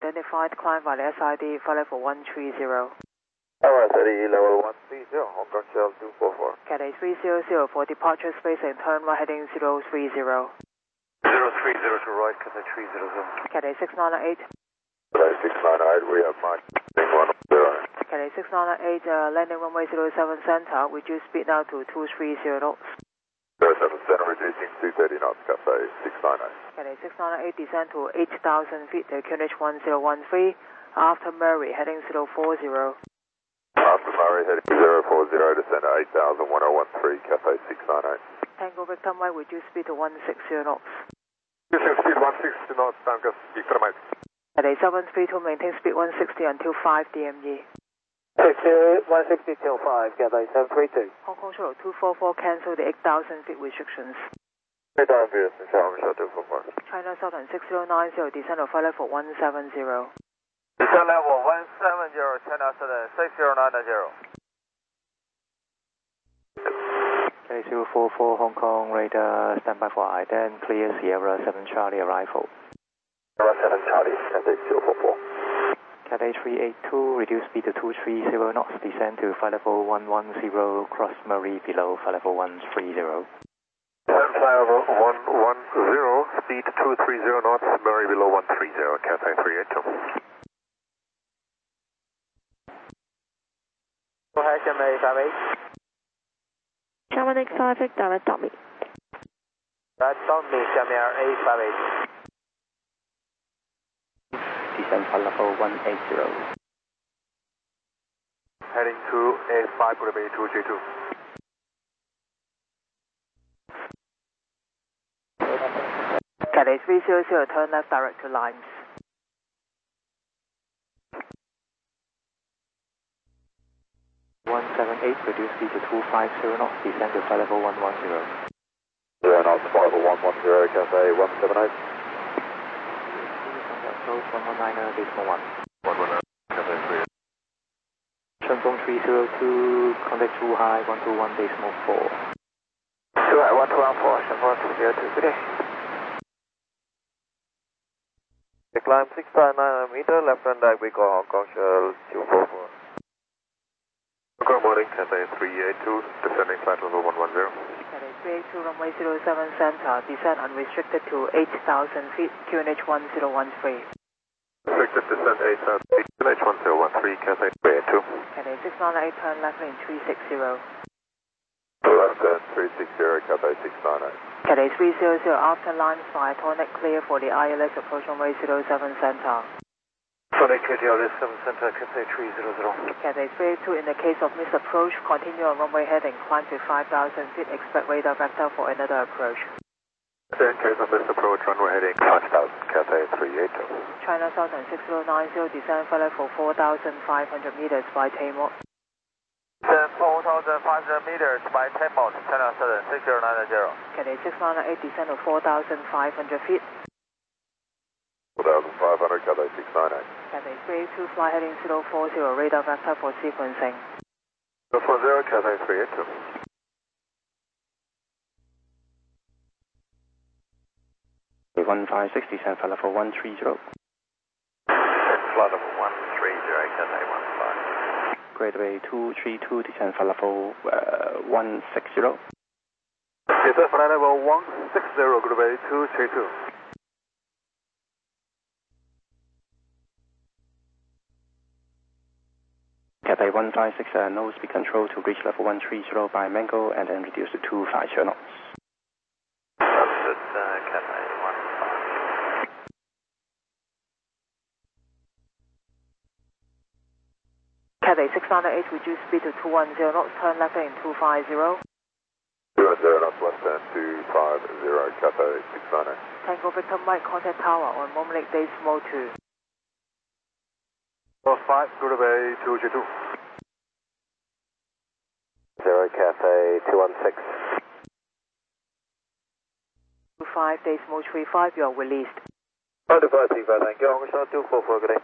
Identified climb by the SID, flight level 130. Alright, SID level 130, Hong Kong Shell 244. Cathay 300 for departure space and turn right heading 030. 030 to right, Cathay 300. Cathay 698. Cathay 698, we have Mike 110. Cathay 698, landing runway 07 center, reduce speed now to 230 knots. 07 center, reducing 230 knots, Cathay 698. Cathay 698, descend to 8,000 feet, QNH 1013, after Murray, heading 040. After Murray, heading 040, descend to 8,01013, Cathay 698. Tango Victor Mike, reduce speed to 160 knots. Reducing speed 160 knots, Tango Victor Mike. Cathay 732, maintain speed 160 until 5 DME. 160 till 5, Cathay 732. Hong Kong Shuttle 244, cancel the 8,000 feet restrictions. 8,000 feet, Hong Kong Shuttle 244. China Southern 6090, descend to flight level 170. Descent level 170, China Southern 6090. Cathay 044, Hong Kong radar, standby for ident, clear Sierra 7 Charlie arrival. Sierra 7 Charlie, Cathay 044. Cathay 382, reduce speed to 230 knots, descend to flight level 110, cross Murray below flight level 130. Flight level 110, speed 230 knots, Murray below 130, Cathay 382. Go ahead, Gemini 58. German X5, direct me. Direct me, Gemini 858. Descend flight level 180. Heading to A5, would be 2G2. Cathay 300, turn left direct to Limes. Reduce speed to 250 knots, descend to flight level 110. 0 knots, flight level 110, Cathay 178. Approach 119, decimal 1. 119, Cathay 3. Shenfeng 302, contact 2 high, 121, decimal 4. 2 high, 121, Shenfeng 302, good day. Climb 6.9 meter, left and right, we go Hong Kong Shell 244. Good morning, Cathay 382, descending flight level 110. Cathay 382, runway 07 center, descend unrestricted to 8,000 feet, QNH 1013. Restricted descent 8,000 feet, QNH 1013, Cathay 382. Cathay 698, turn left lane 360. Left and 360, Cathay 698. Cathay 300, after Limes via Tonic, clear for the ILS approach runway 07 center. Sonic KTLS 7 center, Cathay 300. Cathay 382, in the case of misapproach, continue on runway heading, climb to 5,000 feet, expect radar vector for another approach. In case of misapproach, runway heading 5,000, Cathay 382. China Southern 6090, descend flight level 4,500 meters by Tamor. Descend 4,500 meters by Tamor, China Southern 6090. Cathay 698, descend to 4,500 feet. 4,500, Cathay 698. Cathay 382, fly heading 040, radar vector for sequencing. 040, Cathay 382. 156, descend flight level 130. Flight level 130, Cathay 15. Gradeway 232, descend flight level 160. Descend flight level 160, Gradeway 232. Cathay 156, nose speed control to reach level 130 by Mango and then reduce to 250 knots. Understood, Cathay 15. Cathay 698, reduce speed to 210 knots, turn left lane 250. 210 knots, left turn 250, Cathay 698. Tango Victor Mike, contact tower on Mom Lake Decimal 2. 5, Gradeway 2G2. 0, Cathay 216. 25 Decimal 35, you are released. 25, thank you. Hong Kong Shell 244, good day.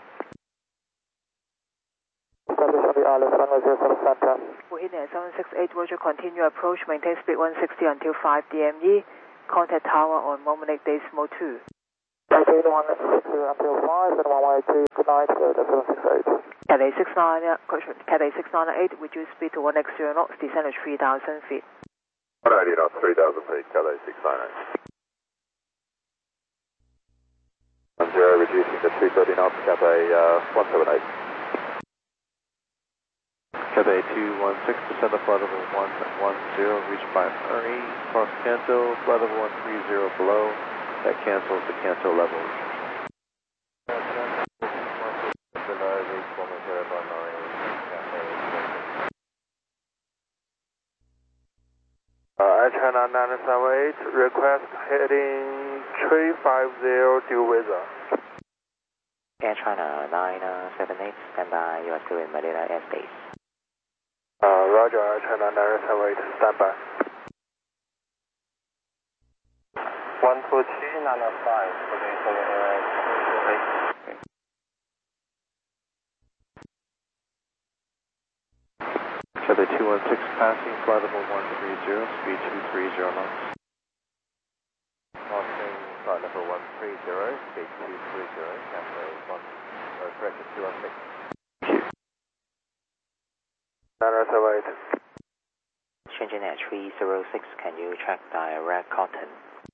Bohemian 768, Roger, continue approach, maintain speed 160 until 5 DME. Contact tower on Mom Lake Decimal 2. Contact speed 162 until 5 and 182, good night, Delta 768. Cathay 698, reduce speed to 1x0 knots, descend to 3,000 feet. 180 knots, 3,000 feet, Cathay 698. 10, reducing to 230 knots, Cathay 178. Cathay 216, descend to flight level 110, reach by Murray, cross cancel, flight level 130 below, that cancels the cancel level. Below, reach 110 by Murray, China 978, request heading 350 due weather. Air China 978, stand by, you are still in Manila airspace. Roger, Air China 978, stand by. 142, 905, Cathay 216, passing, flight level 130, speed 230 knots. Passing flight level 130, speed 230, Cathay 1, correction 216. 978. Shenzhen at 306, can you track direct cotton?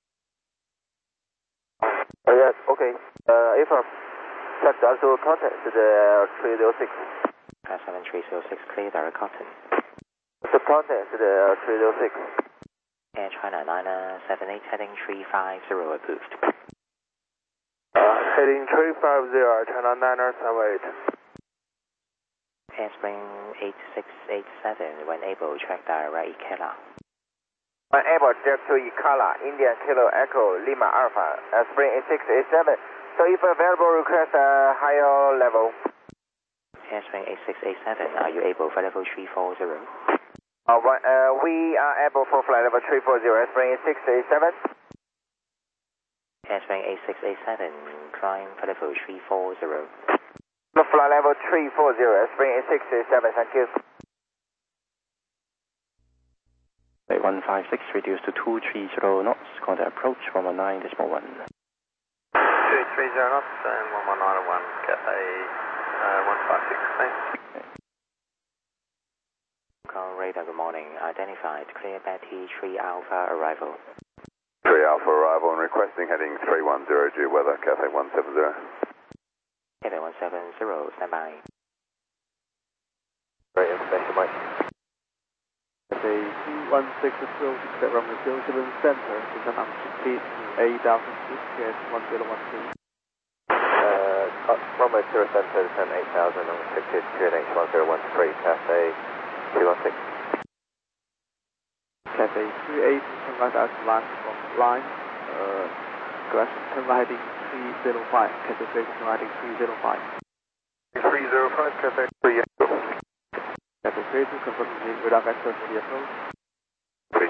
Yes, okay. If check the actual contact to the 306. 7306, clear direct cotton. The contact to the 306. Air China 978, heading 350 approved. Heading 350, China 978. Airspring 8687, when able, track direct Ikela. When able, direct to Ikela, India Kilo Echo, Lima Alpha, Spring 8687. So if available, request a higher level. Airspring 8687, are you able for level 340? We are able for flight level 340, Spring 8687. Airspring 8687, climb for level 340. Flight level 340, Spring 8687, thank you. 156, reduce to 230 knots, contact approach 119.1. 230 knots and 1191, Cathay 156, thanks. Call radar, good morning. Identified, clear Betty 3 Alpha arrival. 3 Alpha arrival and requesting heading 310 due weather, Cathay 170. Cathay 170, stand by. Great information, Mike. Cathay 216 approach, expect runway 07 center, descend altitude 8,000 feet, clear 1013. Runway 0 center, descend 8,000 on restricted QNH 1013, Cathay 216. Cathay 38, turn right out to line from line, correction, turn right heading 305, Cathay 3, turn right heading 305. 305, Cathay 3. Cathay 3 to confirm the radar vector for the approach. 3.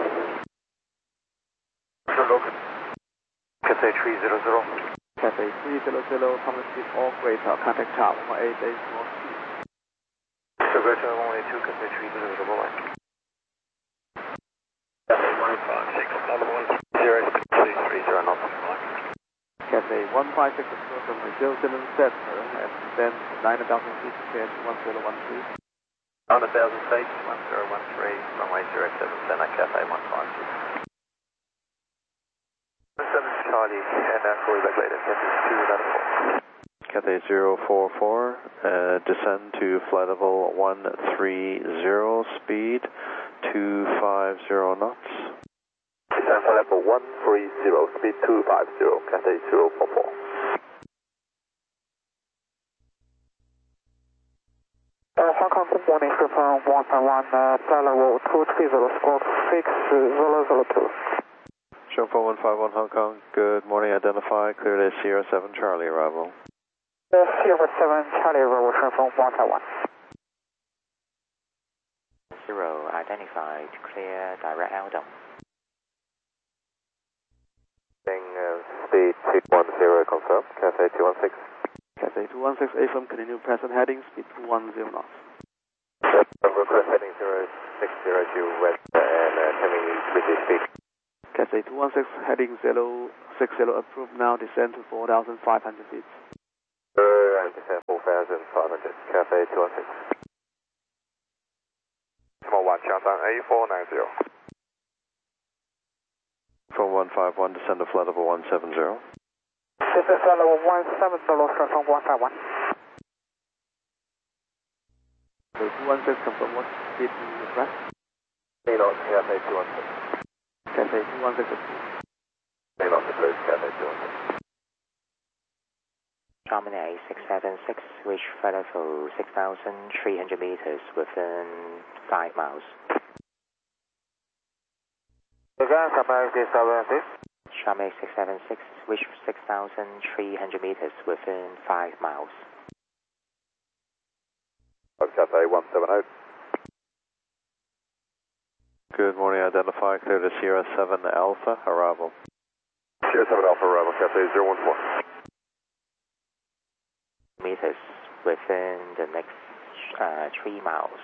Cathay 300. Cathay 300, common speed or greater, contact tower 18 days north east. Progression only 2, Cathay 300, Mike. Cathay 156, level 130, speed 230 knots, Mike. Cathay 156 approach from the 07 center and then 9,000 feet clear to 1013. 9,000 feet, 1013, runway 07 center, Cathay 156. 7 Charlie, and call you back later, Cathay 294. Cathay 044, descend to flight level 130, speed 250 knots. Descend flight level 130, speed 250, Cathay 044. Hong Kong, good morning, confirm 151, flight level 230, squawk 6002. Show 4151 Hong Kong, good morning, identify, cleared as Sierra 7 Charlie arrival. Sierra 7 Charlie arrival, confirm 151. 0, identified, clear direct Eldon. Speed 210 confirmed, Cathay 216. Cathay 216, AFM, continue present heading, speed 210 knots. Request heading 060 due west and 10 minutes reduce speed. Cathay 216 heading 060 approved now, descend to 4,500 feet. Descend 4,500, Cathay 216. Small 1, countdown A490. From 151, descend to flight level 170. This is flight level 170, from 151. So 216 confirm what speed you request? 8 knots, Cathay 216. Cathay 216 approved. 8 knots approved, Cathay 216. Germany 676, reach flight level 6,300 meters within 5 miles. Again, Germany 676. Germany 676, reach 6,300 meters within 5 miles. Cathay 170. Good morning, identify, clear to Sierra 7 Alpha, arrival. Sierra 7 Alpha, arrival, Cathay 014. Meters within the next 3 miles.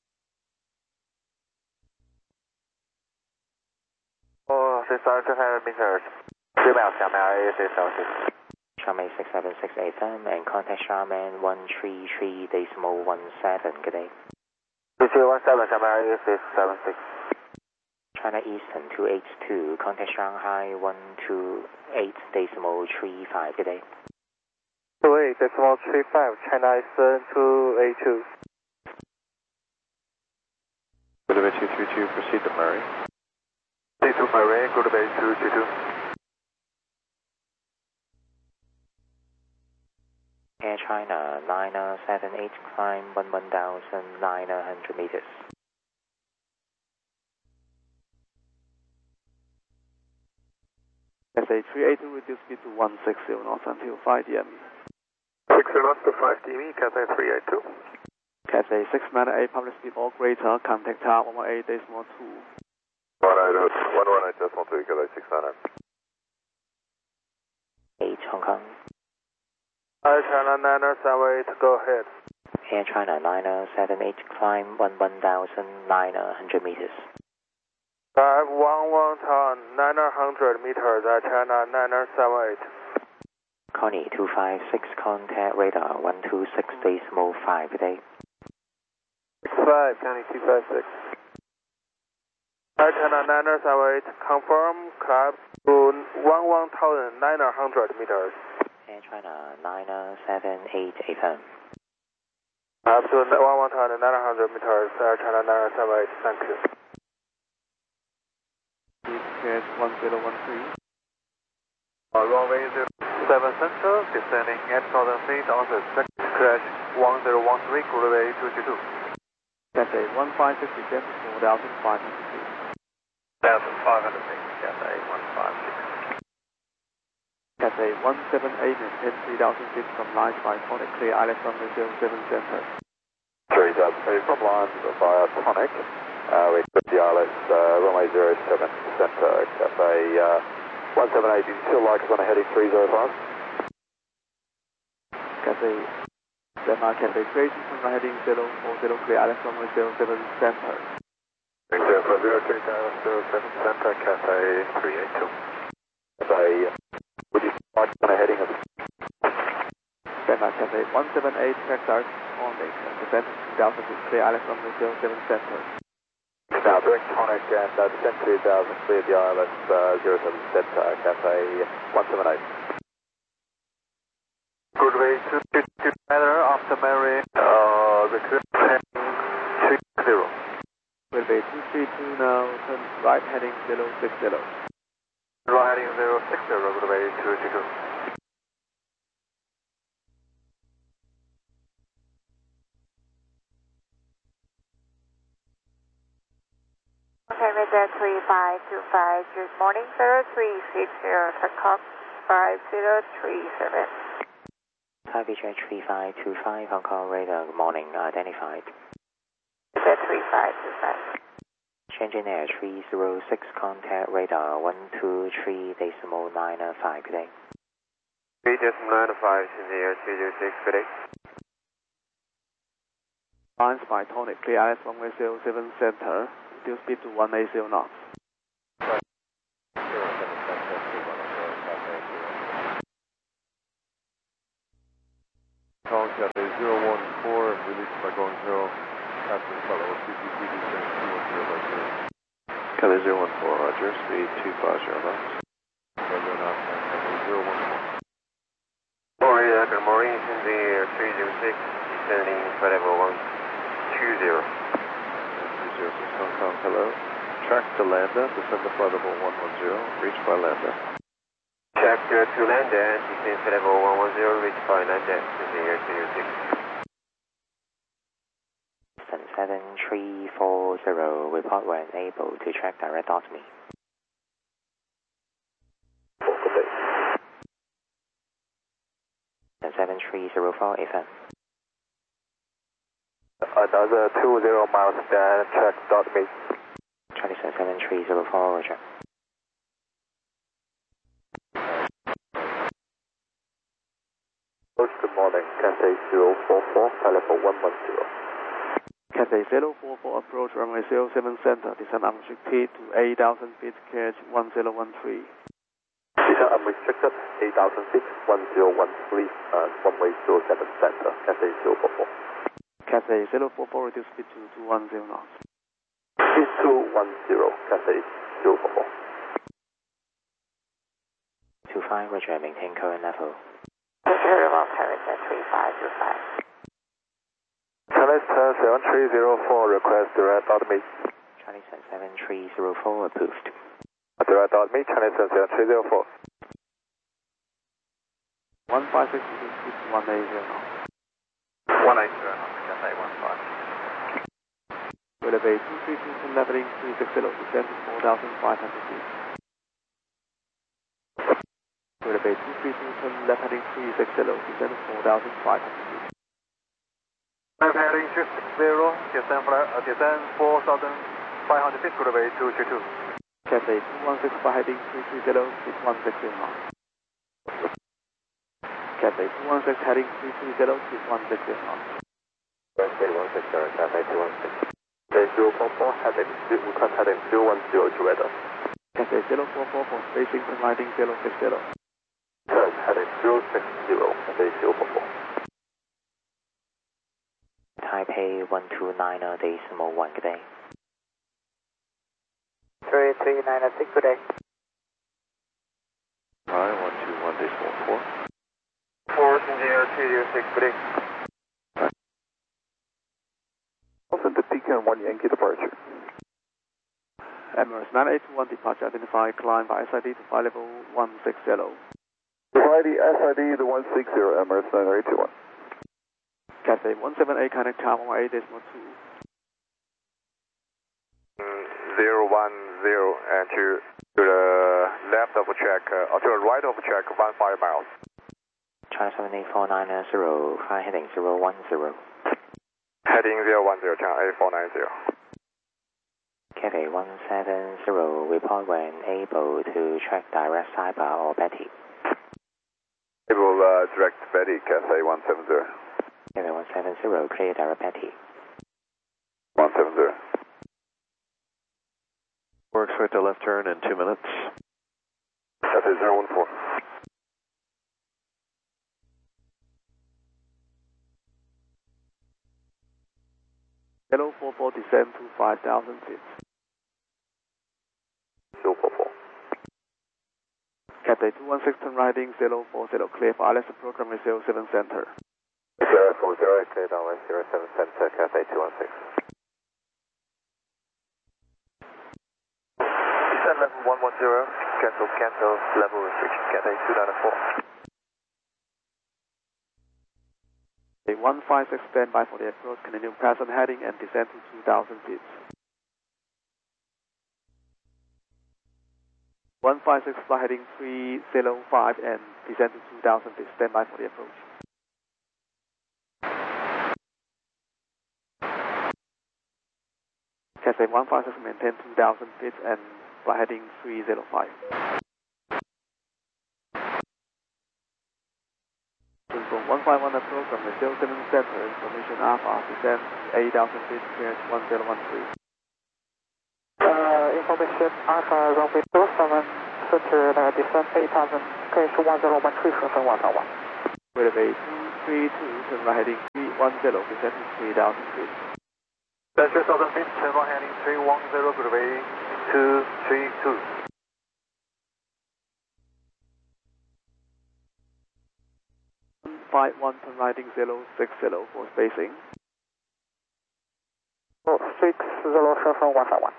Oh, 6,200 meters. 3 miles, Germany 676. Charmaine 676 FM and contact Charmaine 133.17. Good day. 3317, Germany 676. China Eastern 282, contact Shanghai 128.35. Good day. 28.35, China Eastern 282. Good Bay 232, proceed to Murray. 32 Murray, Good Bay 222. Air China 978, climb 11,900 meters. Cathay 382, reduce speed to 160 knots until 5 dm. 60 knots to 5 dm, Cathay 382. Cathay 698, public speed or greater, contact tower 118.2. 118.2, Cathay 699. 8 Hong Kong. Air China 978, go ahead. Air China 978, climb 11,900 meters. 900 meters, Air China 978. Connie 256, contact radar 126.5. Good day. 65, Connie 256. Air China 978, confirm climb to 11,900 meters. Air China 978 FM. Up to 11,900 meters, Air China 978, thank you. Catch 1013. Runway 07 Central, descending at southern feet on the second crash 1013, Good Bay 222. Cathay 1560, descend to 4,500 feet. 1,500 feet, Cathay 156. Cathay 178, maintain 3,000 feet from lines by Tonic, clear ILS runway 07 center. 3,000 feet from lines via Tonic. We put the ILS runway 07 center, Cathay 178, do you still like us on a heading 305? Cathay Denmark, Cathay 382 from heading 040, clear ILS runway 07 center. 030, 07 center, Cathay 382. Cathay, would you like us on a heading of... Denmark, Cathay 178, track start on the descent 2,000 feet, clear ILS runway 07 center. Now direct Tonic and descent 2,000, clear the ILS 07 center, Cathay 178. Good Bay 222, after Mary, request 1030. Good Bay 232 now, turn right heading 060. Right heading 060, Good Bay 222. Okay, Midjet 3525, good morning, 0360, Takok 5037. Thai Vision 3525, Hong Kong radar, good morning, identified. Midjet 3525. Changing air 306, contact radar 123.95. Good day. 3.95, changing air 306, good day. Lines by Tonic, clear ILS runway 07 center. Reduce speed to 180 knots. 014, release by going 0, after flight level CPC descend 210 by 0. Cathay 014, roger, speed 250 knots. Weather knots, Cathay 014. Good morning, in the air 306, descending flight level 120. 306 Hong Kong, hello. Track to Lambda, descend to flight level 110, reach by Lambda. Track to Lambda, descend flight level 110, reach by Lambda, in the air 306. 7340, report when able to track direct dot me. And 7304 FM. Another 20 miles down, track dot me. Charlie 7304, roger. Good morning, Cathay 044, flight level 110. Cathay 044 approach runway 07 center, descend unrestricted to 8,000 feet, catch 1013. Descend unrestricted, 8,000 feet, 1013, runway 07 center, Cathay 044. Cathay 044 reduce speed to 210 knots. Speed 210, Cathay 044. 25, roger, maintain current level. Very well, Paris at 3525. Charlie 7304, request direct dot me. Charlie 7304, approved. Direct dot me, Charlie 7304. 156 reduce speed to 180 knots. 180 knots, Cathay 15. Elevate 232 leveling 360, descend to 4,500 feet. Elevate 232 left heading 360, descend to 4,500 feet. Left heading 360, descend 4,500 feet, good way 222. Cathay 216 by heading 330, speed 160 knots. Cathay 216 heading 330, speed 160 knots. Cathay 160, Cathay 216. Cathay 044, heading 010 to weather. Cathay 044 for spacing and riding 060. Turn heading 060, Cathay 044. Taipei 129, decimal 1, good day. 3396, good day. Hi, 121 decimal 4. 4 in the air 206, good day. Open to Pecan 1 Yankee departure. Emirates 9821 departure identified, climb by SID to flight level 160. Provide the SID to 160, Emirates 9821. Cathay 178, connect tower 18.2. 010 and to the left of track, or to the right of track 15 miles. China 78490, fly heading 010. Heading 010, China 8490. Cathay 170, report when able to track direct Saiba or Betty. Able direct Betty, Cathay 170. Cathay 170, clear direct Betty. 170. We're expect a left turn in 2 minutes. Cathay 014. Hello 44, descend to 5,000 feet. 044. Cathay 216 riding 040, clear for ILS program 07 center. 040, clear downway 07 center, Cathay 216. Descend level 110, cancel, level restriction, Cathay 294. A 156 standby for the approach, continue pass on heading and descend to 2,000 feet. 156 fly heading 305 and descend to 2,000 feet, standby for the approach. Cathay 156 maintain 2,000 feet and fly heading 305. Info 151 approach from the 07 center, information Alpha, descend 8,000 feet, clear 1013. Information Alpha, runway 07 center, descend 8,000, clear 1013, from 111. Elevate 232, turn right heading descend to 3,000 feet. That's 3,000 feet, turn right heading 310, good way 232. Five one turn righting 060 for spacing. 60 from 151.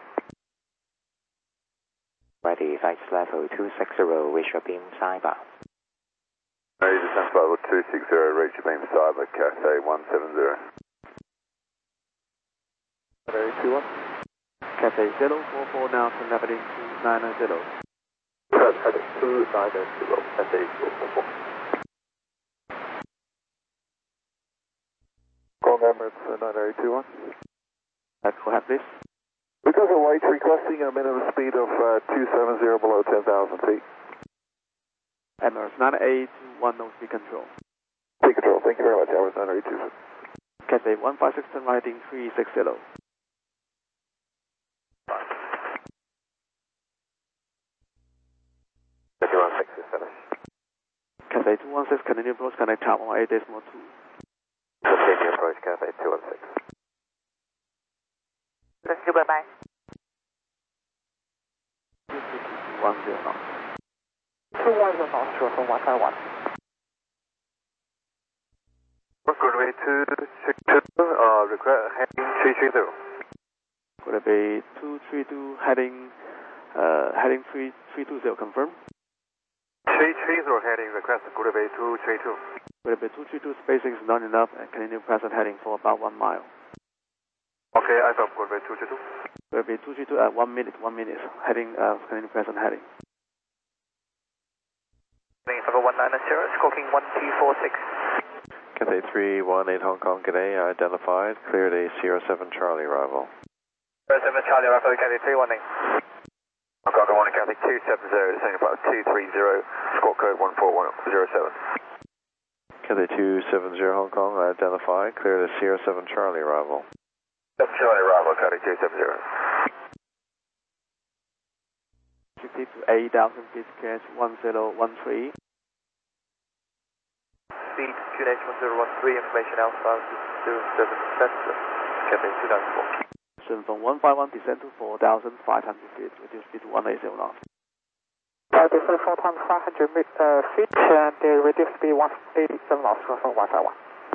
Ready, flight level 260, visual beam cyber. Ready, descent level 260, visual beam cyber, Cathay 170. Ready, 21. Cathay 044 now, turn left heading 290. Heading 290, Cathay 044. Call Emirates 981. Go ahead, please. Because of lights requesting a minimum speed of 270 below 10,000 feet. Emirates 981, no speed control. Speed control, thank you very much, Emirates 982. Cathay 156, turn righting 360. Cathay 216, continue approach, connect tower 18.2. Continue approach, Cathay 216. Thank you, bye-bye. 210 knots. 210 knots, short from 151. Good way 232, request heading 330. Going to be 232, heading 320, confirm. 330 heading, request good way 232. Going to be 232, spacing is not enough, and continue present heading for about 1 mile. Okay, I thought good way 232. Going to be 232 at 1 minute, heading, continue present heading. Level 190, squawking 1246. Cathay 318 Hong Kong, g'day, identified, cleared a Sierra 7 Charlie arrival. Sierra 7 Charlie arrival, Cathay 318. Hong Kong, good morning, Cathay 270, descending about 230, squawk code 14107. Cathay 270 Hong Kong, identified, cleared a Sierra 7 Charlie arrival. 7 Charlie arrival, Cathay 270. 50 to 8,000 feet, catch 1013. Speed QNH 1013, information Alpha 227, Cathay 294. Shenzhen 151, descend to 4,500 feet, reduce speed to 180 knots. Descend 4,500 feet and reduce speed 187 knots, short from 151.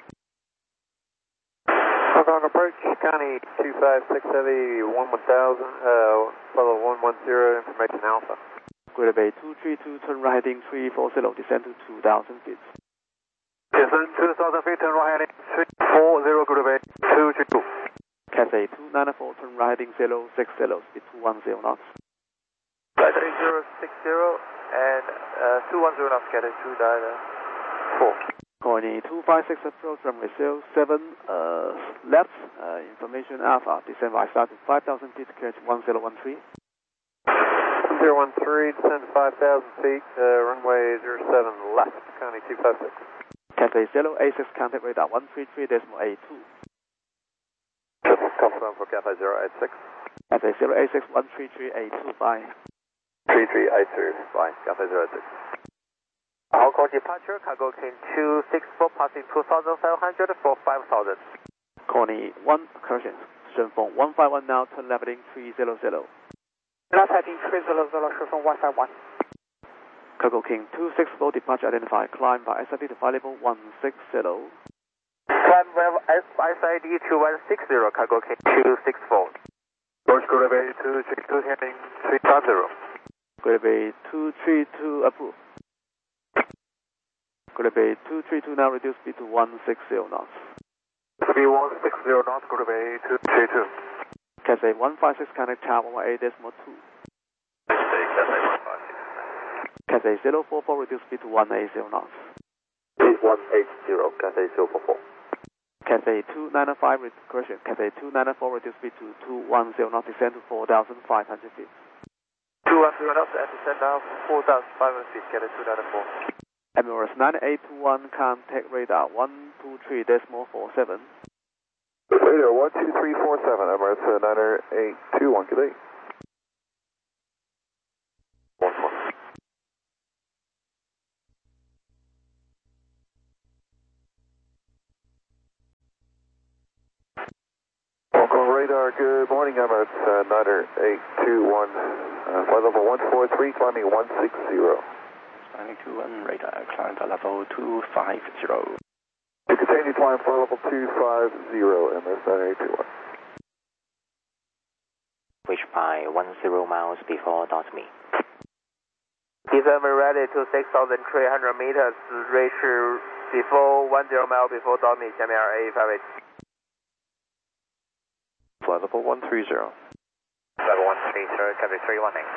Hong Kong approach, County 256 heavy, 1000, follow 110, information Alpha. Greater Bay 232, turn right heading 340, descend to 2,000 feet. Descend 2,000 feet, turn right heading 340, Greater Bay 232. Cathay 294, turn right heading 060, speed 210 knots. Cathay 060 and 210 knots, Cathay 294. Corny 256 approach, runway 07, left, information Alpha, descend by start to 5,000 feet, catch 1013. 1013, descend 5,000 feet, runway 07 left, County 256. Cathay 086, contact radar 133.82. Confirm for Cathay 086. Cathay 086, 133.82, bye. 3382, bye, Cathay 086. Hong Kong departure, cargo claim 264, passing 2,700 for 5,000. Corny 1, correction, Shenzhen 151 now, turn left heading 300. Left heading 300, short from 151. Cargo King 264, departure identified, climb by SID to flight level 160. Climb level SID to 160, cargo King 264. George Greater Bay 232, heading 350. Greater Bay 232, approved. Greater Bay 232 now reduce speed to 160 knots. Speed 160 knots, Greater Bay 232. Cathay 156, connect tower 18.2. Cathay 044, reduce speed to 180 knots. Speed 180, Cathay 044. Cathay 295, correction, Cathay 294, reduce speed to 210 knots, descend to 4,500 feet. 210 knots and descend now 4,500 feet, Cathay 294. Emirates 9821, contact radar 123.47. Radar 12347, Emirates 9821, good day. 14. radar, good morning, Emirates, Niner 821, flight level 143, climbing 160. Standing 21 radar, climb for level 250. To continue climb flight level 250, Emirates Niner 821. Reach by 10 miles before .me. December ready to 6,300 meters, reach before 10 mile before .me, 下面2858。 Flight level 130. Level 130, Cafe 318.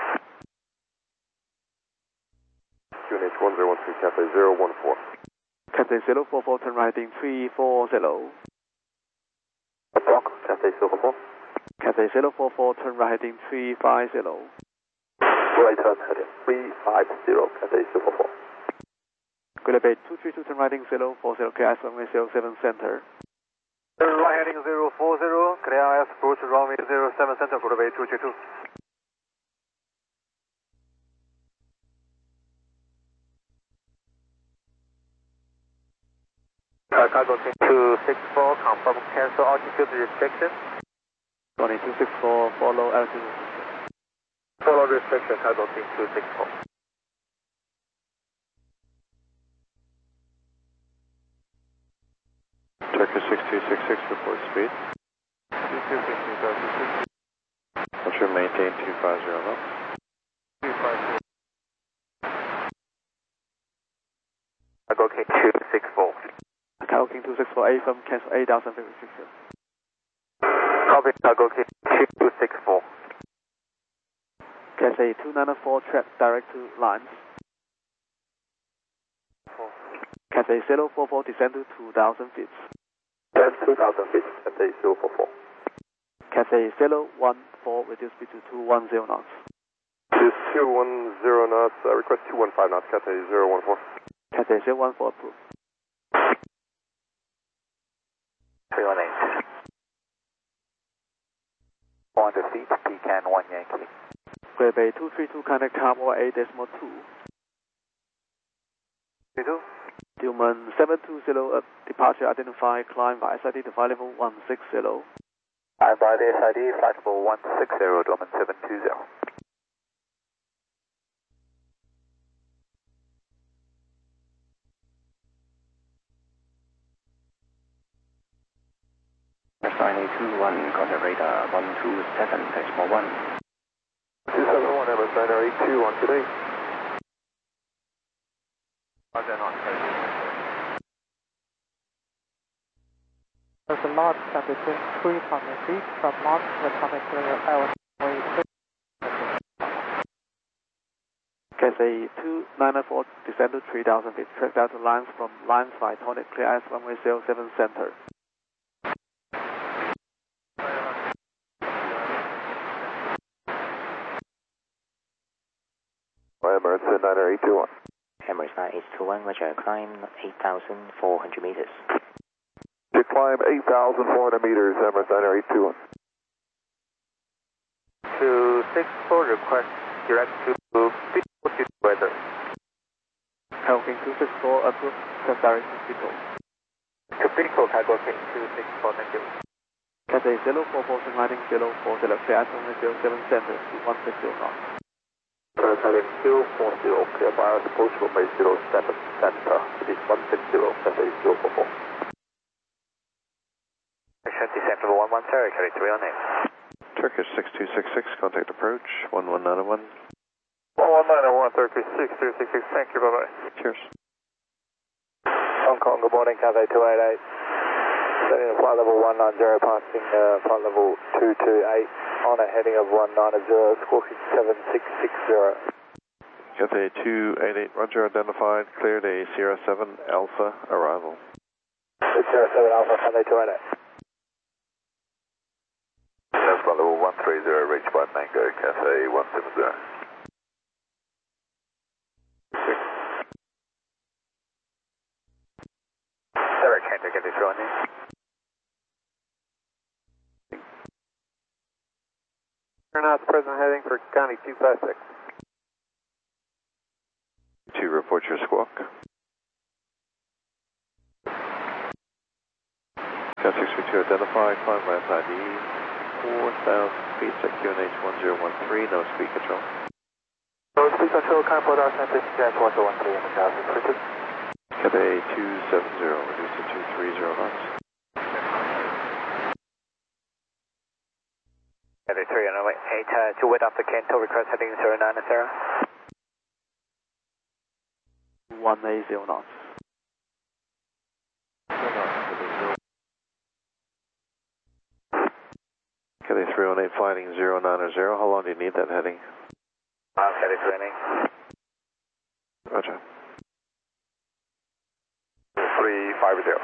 QNH 1013, Cafe 014. Cathay 044, turn right in 340. Block, Cafe 044. Cathay 044, turn right in 350. Right turn heading 350, Cafe 044. Good Bay 232, turn right in 040, clear IS runway 07 center. Right heading 040, clear IS approach runway 07 center, Good Bay 232. Cargo King 264, confirm cancel altitude restriction. Runway 264, follow altitude. Follow restriction, Cargo King 264. Turkish 6266, report speed. 226, Ultra maintain 250 knots. 250. Cargo King 264. Cargo King 264, from cancel 8,000 feet restriction. Copy, Cargo King 264. Cathay 294, track direct to lines. Cathay 044, descend to 2,000 feet. That's 2,000 feet, Cafe 044. Cathay 014, reduce speed to 210 knots. This 210 knots, request 215 knots, Cafe 014. Cathay 014, approved. 318. 400 feet, Pecan 1 Yankee. Clear Bay 232, contact Tower 8.2. 32. Dillman 720, departure identified, climb by SID to flight level 160. I'm by the SID, flight level 160, Dillman 720. Sign 821, contact radar 127.1. 271, Emirates Niner 821, today. There's a lot that between 300 feet from Mont Atomic Airway. Cathay 294, descend to 3,000 feet, track down to lines from lines by Tonic, clear IS runway 07 center. Emirates Niner 821. Emirates 9821, Roger, climb 8,400 meters. To climb 8,400 meters, Emirates Niner 821. 264, request direct to Pittsburgh weather. Cargo King 264, approved, track direct to Pittsburgh. To Pittsburgh, Cargo King 264, thank you. Cathay 044, turn right in 040, clear IS runway 07 center to 160 knots. Heading 240, clear by approach runway 07 center, it is 160, Cafe 044. Descent level 110, carry 318. Turkish 6266, contact approach 11901. 11901, Turkish 6266, thank you, bye bye. Cheers. Hong Kong, good morning, Cafe 288. Setting flight level 190, passing flight level 228 on a heading of 190, squawking 7660. Cathay 288, Roger, identified, cleared a Sierra 7 Alpha arrival. Sierra 7 Alpha, Cafe 288. That's flight level 130, reached by Mango, Cafe 170. Derek Hendrick, get this running. Knots, present heading for County 256. To report your squawk. Cat 632 identified, climb by SID, 4000 feet, check QNH 1013, no speed control. No speed control, current port out temperature, QNH 1013 in the Calvin Frequency. Cathay 270, reduce to 230 knots. Cathay 308, to wait after Kento, request heading 090. 180 knots. Cathay 318, flighting 090, how long do you need that heading? Cathay 318. Roger. 350.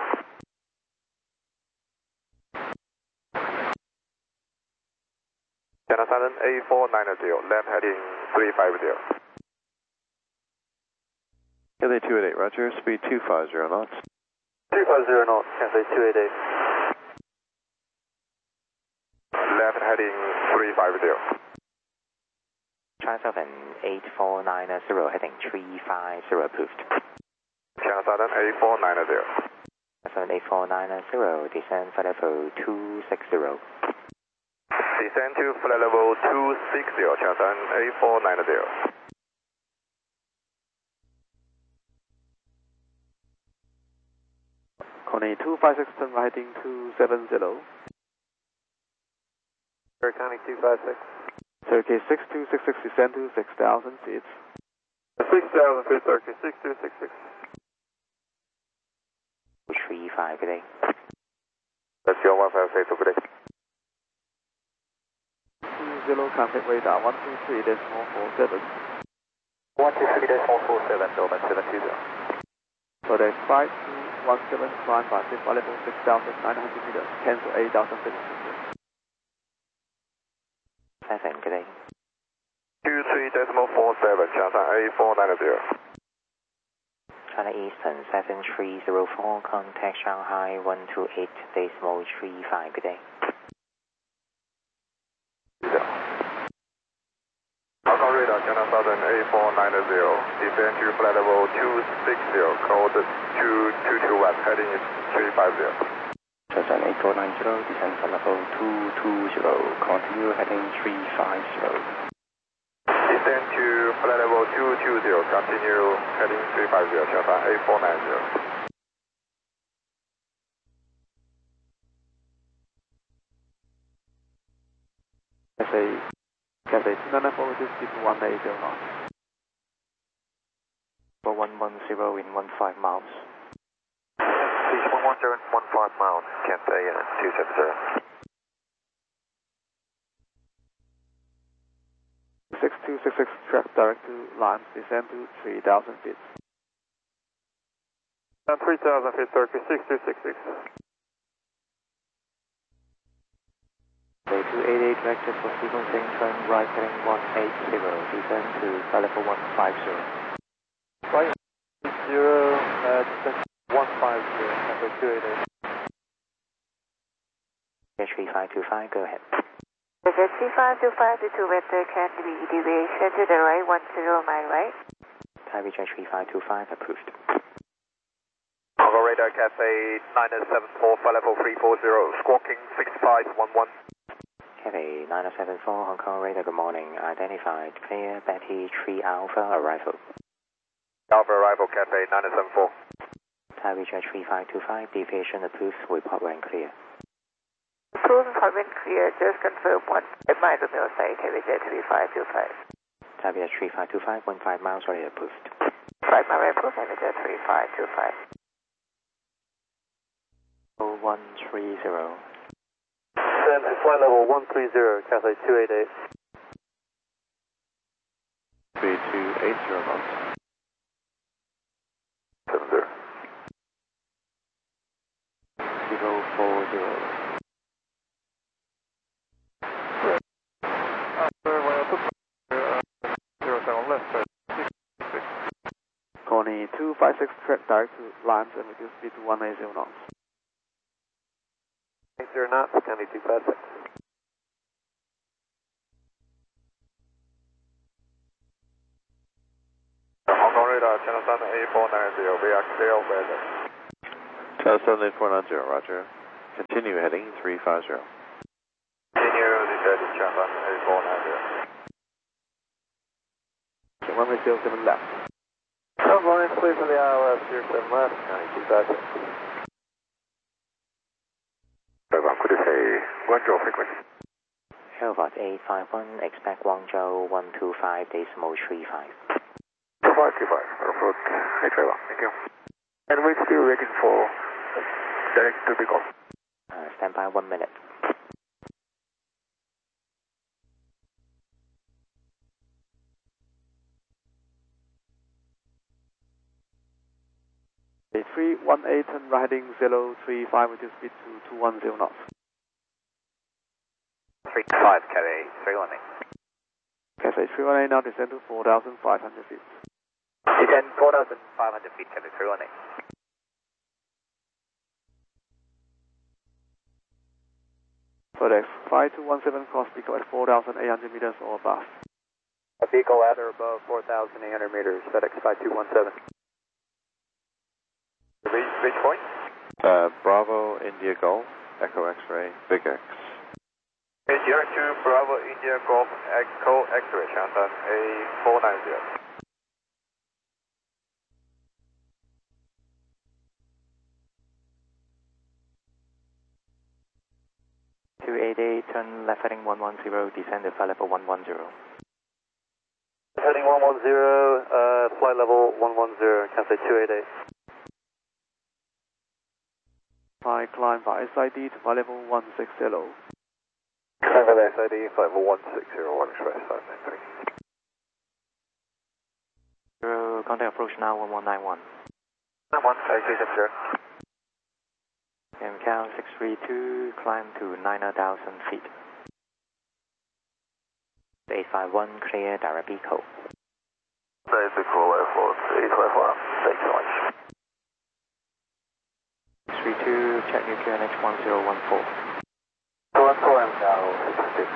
Channel Southern A490, left heading 350. Cathay 288, roger, speed 250 knots. 250 knots, Cathay 288. Left heading 350. China Southern 8490, heading 350, approved. Channel Southern A490. Southern 8490, descend flight level 260. Descend to flight level 260, Channel Southern A490. Connie 256, turn right heading 270. County 256. Turkey 6266, descend to 6,000 feet. 6,000 feet, Turkey 6266. 35, good day. Let's go 158, good day. 20, contact radar 123.47. 123.47, Doman 720. So there's 5217, climb by flight level 6,900 meters, cancel 8,000 feet. 7, good day. 23.47, China A490. China Eastern 7304, contact Shanghai 128.35, good day. Hong Kong radar, China Southern A490, descend to flight level 260, code 221, heading is 350. Southern 8490, descend flight level 220, continue heading 350. Descend to flight level 220, continue heading 350, China A490. Cathay 294, reduce speed to 180 knots. For 110 in 15 miles. Please 110 in 15 miles, Cathay 270. 6266, track direct to Lines, descend to 3,000 feet. 3,000 feet, Turkey 6266. 288, vector for sequencing, turn right heading 180, descend to flight level 150. Right, 0, descend 150, number 288. 3525, go ahead. Visit 3525 to vector can be deviation to the right 10 mile right. Taipei 3525, approved. Hong Kong radar, Cathay 974, flight level 340, squawking 6511. Cathay 9074, Hong Kong radar, good morning. Identified, clear, Betty 3 Alpha, arrival. Alpha arrival, Cathay 974. Taipei 3525, deviation approved, report when clear. Approved, when clear, just confirm 1 mile to mil side, KVJ 3525. Taipei 3525, 15 miles already approved. 5 mile approved, KVJ 3525. 130. Descend to flight level 130, Cathay 288. Speed 280 knots. 70. 040. Connie 256, track direct to Lines and reduce speed to 180 knots. 80 knots, County 256. Hong Kong radar, Channel Southern A490, we are clear of weather. China Southern 8490, roger. Continue heading 350. Continue Java, 8490. Runway 07 left. Runway clear for the ILS, 07 left, 92,000. Could you say Guangzhou frequency? Airfort 851, expect Guangzhou 125.35. 2525, approach 851, thank you. And we're still waiting for direct to Beagle. Stand by 1 minute. A 318 riding 035 with speed to 210 knots. 35, Cathay 318. Cathay 318 now descend to 4,500 feet. Descend 4,500 feet, Cathay 318. FedEx 5217 cross Beagle at 4,800 meters or above. A Beagle at or above 4,800 meters, FedEx 5217. Reach point? Bravo, India Golf, Echo X-ray, Big X. 02 Bravo, India Golf, Echo X-ray, Shanghai, A490. 288, turn left heading 110, descend to flight level 110. Heading 110, flight level 110, Cathay 288. Climb by SID to flight level 160. Climb by SID, flight level 1601, express 593. Contact approach now 1191. 91, 5270. MCAL 632, climb to 9,000 feet. 851, clear direct Beagle. Direct Beagle, airport 851, thank you much. 632, check new QNH 1014. 214, MCAL 632.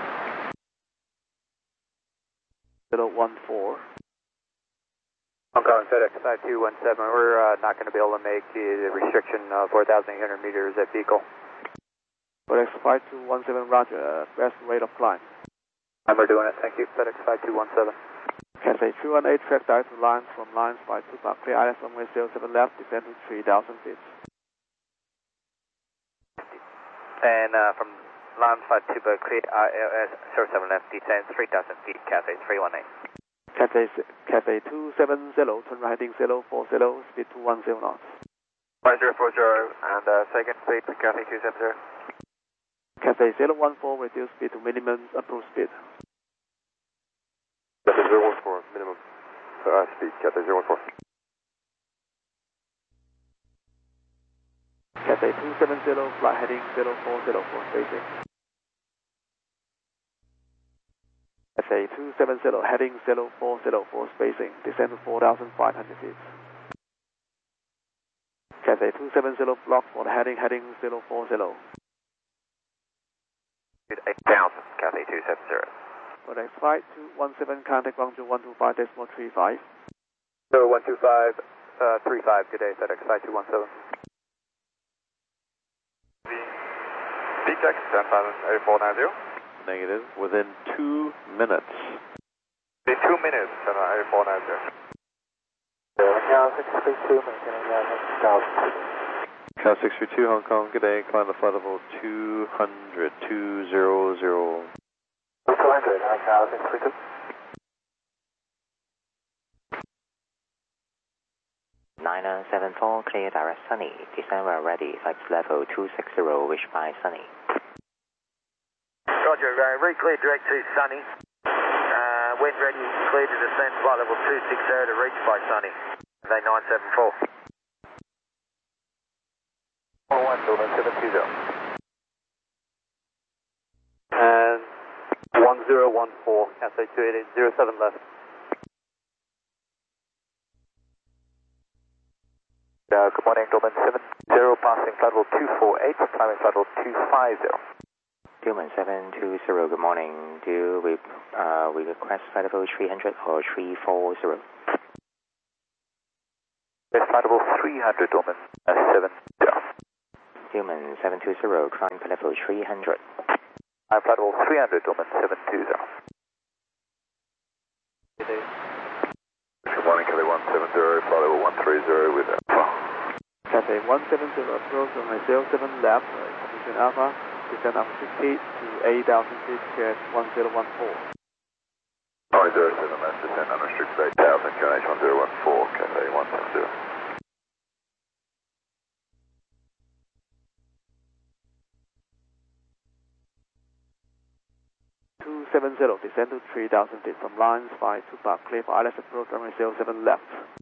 014. Hong Kong FedEx 5217, we're not going to be able to make the restriction of 4,800 meters at Beagle. FedEx 5217, roger, best rate of climb. We're doing it, thank you, FedEx 5217. Cathay 318, track direct to lines from lines by 2 Park, clear ILS runway 07 left, descend to 3,000 feet. And from lines by 2 Park, clear ILS 07 left, descend 3,000 feet, Cathay 318. Cathay 270, turn right heading 040, speed 210 knots. 5040, and second speed, Cathay 270. Cathay 014, reduce speed to minimum approach speed. Cathay 014, minimum speed, Cathay 014. Cathay 270, flight heading 0404, spacing. Cathay 270, heading 0404, spacing, descend to 4,500 feet. Cathay 270, block for the heading 040. 8,000, Cathay 270. FedEx 5217, contact Guangzhou 125.35. 125.35, good day, FedEx 5217. VTEX 10,08490. Negative, within 2 minutes. 2 minutes, 10,08490. Cal 632, maintaining 9,000. Cal 632, Hong Kong, good day, climb the flight level 200, 200. 200, Cal 632. Niner 74, clear direct Sunny. Descend when ready, flight level 260, reach by Sunny. Roger, very clear direct to Sunny. When ready, clear to descend flight level 260 to reach by Sunny. They 974. 720. And 1014, Cathay 288, 07 left. Good morning, Dorman 70, passing flight level 248, climbing flight level 250. Tillman 720, good morning. Do we request flight level 300 or 340? Flight level 300, Dorman 70. Tillman 720, climb flight level 300. flight level 300, Domain 720. Good morning, Kelly 170, flight level 130 with Alpha. Cathay 170, approach runway 07 left, position Alpha, descend up 60 to 8,000 feet, QNH 1014. Runway 07 left, descend unrestricted 8,000, QNH 1014, Cathay 170. 270, descend to 3,000 feet from lines 5 to Park, clear for ILS approach runway 07 left.